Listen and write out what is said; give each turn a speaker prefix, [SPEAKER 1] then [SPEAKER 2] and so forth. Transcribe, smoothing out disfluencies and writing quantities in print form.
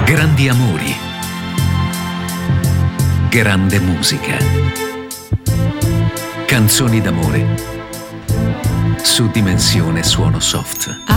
[SPEAKER 1] Grandi amori. Grande musica. Canzoni d'amore su Dimensione Suono Soft.